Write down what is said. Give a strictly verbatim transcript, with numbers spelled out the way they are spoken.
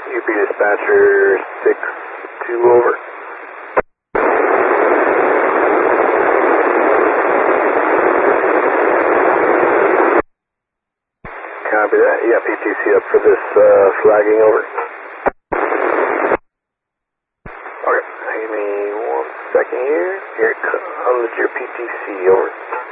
U P dispatcher six two over. Copy that. Yeah, P T C up for this uh, flagging over. Okay, give me one second here. Here it comes, your P T C over.